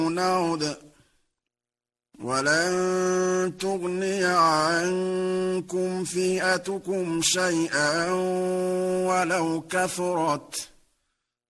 نعد ولن تغني عنكم فئتكم شيئا ولو كثرت